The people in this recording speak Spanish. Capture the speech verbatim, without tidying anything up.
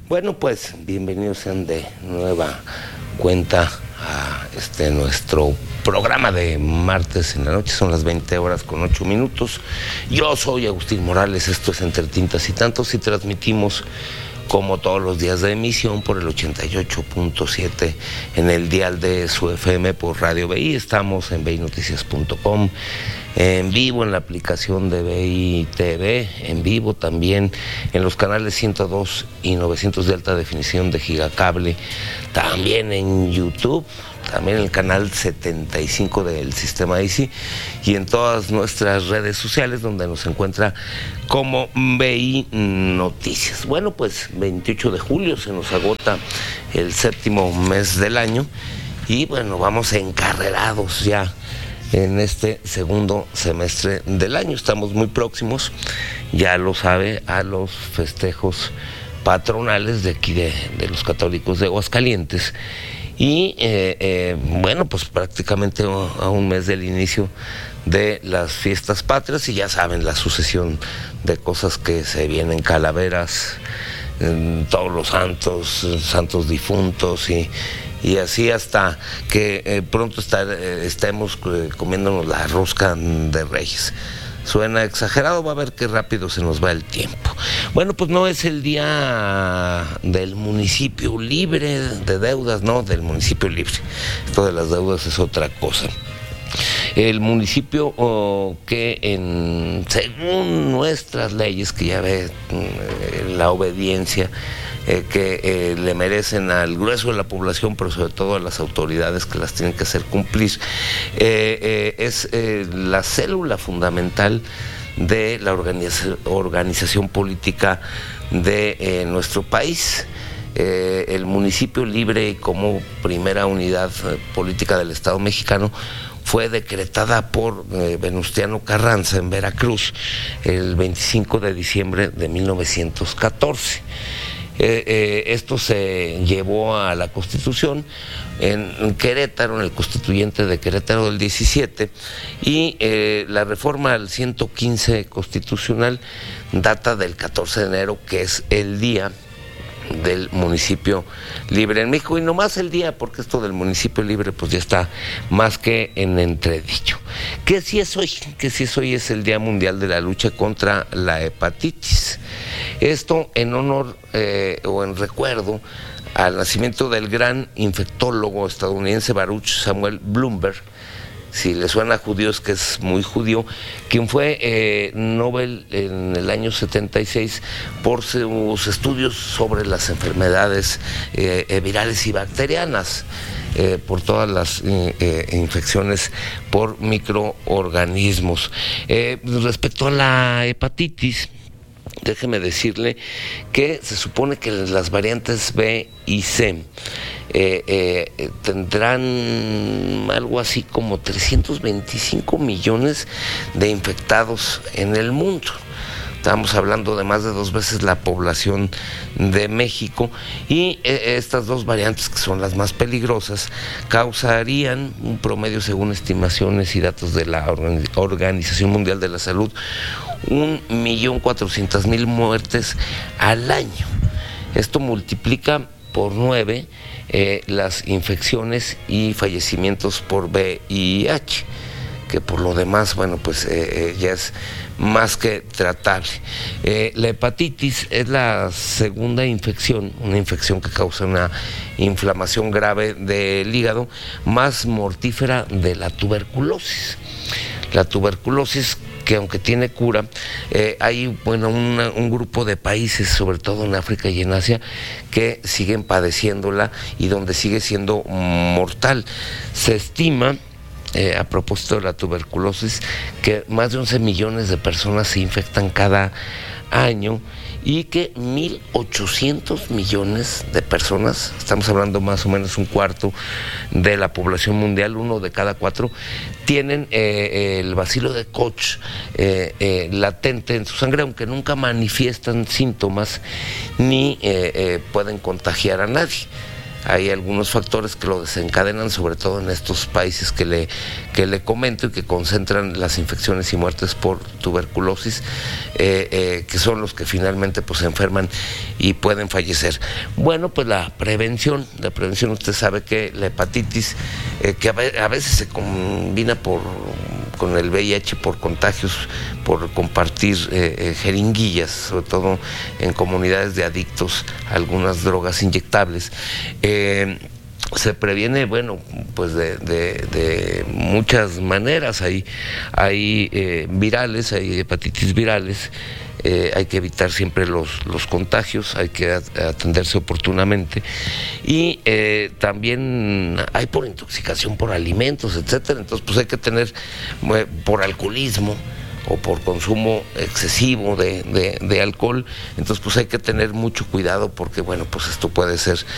Bueno, pues bienvenidos sean de nueva cuenta a este nuestro programa de martes en la noche. Son las veinte horas con ocho minutos. Yo soy Agustín Morales, esto es Entre Tintas y Tantos y transmitimos como todos los días de emisión por el ochenta y ocho punto siete en el dial de su F M por Radio B I. Estamos en bey noticias punto com, en vivo en la aplicación de B I T V, en vivo también en los canales ciento dos y novecientos de alta definición de Gigacable, también en YouTube, también en el canal setenta y cinco del sistema Easy y en todas nuestras redes sociales donde nos encuentra como B I Noticias. Bueno, pues veintiocho de julio se nos agota el séptimo mes del año y bueno, vamos encarrerados ya en este segundo semestre del año. Estamos muy próximos, ya lo sabe, a los festejos patronales de aquí de, de los católicos de Aguascalientes. Y eh, eh, bueno, pues prácticamente a un mes del inicio de las fiestas patrias y ya saben la sucesión de cosas que se vienen: calaveras, eh, todos los santos, santos difuntos y, y así hasta que eh, pronto estar, eh, estemos eh, comiéndonos la rosca de Reyes. Suena exagerado, va a ver qué rápido se nos va el tiempo. Bueno, pues no es el día del municipio libre de deudas, no, del municipio libre. Esto de las deudas es otra cosa. El municipio oh, que en, según nuestras leyes, que ya ve eh, la obediencia eh, que eh, le merecen al grueso de la población, pero sobre todo a las autoridades que las tienen que hacer cumplir, eh, eh, es eh, la célula fundamental de la organiza- organización política de eh, nuestro país. Eh, el municipio libre como primera unidad eh, política del Estado mexicano fue decretada por eh, Venustiano Carranza en Veracruz el veinticinco de diciembre de mil novecientos catorce. Eh, eh, esto se llevó a la Constitución en, en Querétaro, en el Constituyente de Querétaro del diecisiete, y eh, la reforma al ciento quince constitucional data del catorce de enero, que es el día del municipio libre en México, y no más el día, porque esto del municipio libre pues ya está más que en entredicho. ¿Qué sí es hoy? Que sí es hoy es el Día Mundial de la Lucha contra la Hepatitis. Esto en honor eh, o en recuerdo al nacimiento del gran infectólogo estadounidense Baruch Samuel Bloomberg. Si le suena a judíos, que es muy judío, quien fue eh, Nobel en el año setenta y seis por sus estudios sobre las enfermedades eh, virales y bacterianas, eh, por todas las eh, infecciones por microorganismos. Eh, respecto a la hepatitis, déjeme decirle que se supone que las variantes B y C eh, eh, tendrán algo así como trescientos veinticinco millones de infectados en el mundo. Estamos hablando de más de dos veces la población de México, y eh, estas dos variantes, que son las más peligrosas, causarían un promedio, según estimaciones y datos de la Organización Mundial de la Salud, un millón cuatrocientas mil muertes al año. Esto multiplica por nueve eh, las infecciones y fallecimientos por V I H, que por lo demás, bueno, pues eh, eh, ya es más que tratable. Eh, la hepatitis es la segunda infección, una infección que causa una inflamación grave del hígado, más mortífera de la tuberculosis. La tuberculosis, que aunque tiene cura, eh, hay bueno una, un grupo de países, sobre todo en África y en Asia, que siguen padeciéndola y donde sigue siendo mortal. Se estima, eh, a propósito de la tuberculosis, que más de once millones de personas se infectan cada año y que mil ochocientos millones de personas, estamos hablando más o menos un cuarto de la población mundial, uno de cada cuatro, tienen eh, el bacilo de Koch eh, eh, latente en su sangre, aunque nunca manifiestan síntomas ni eh, eh, pueden contagiar a nadie. hay algunos factores que lo desencadenan, sobre todo en estos países que le, que le comento y que concentran las infecciones y muertes por tuberculosis, eh, eh, que son los que finalmente pues se enferman y pueden fallecer. Bueno, pues la prevención, la prevención, usted sabe que la hepatitis, eh, que a, ve, a veces se combina por con el V I H por contagios, por compartir eh, eh, jeringuillas, sobre todo en comunidades de adictos a algunas drogas inyectables. Eh, se previene, bueno, pues de, de, de muchas maneras. Hay, hay eh, virales, hay hepatitis virales. Eh, hay que evitar siempre los, los contagios, hay que atenderse oportunamente, y eh, también hay por intoxicación por alimentos, etcétera. Entonces pues hay que tener, eh, por alcoholismo o por consumo excesivo de, de, de alcohol, entonces pues hay que tener mucho cuidado, porque bueno, pues esto puede ser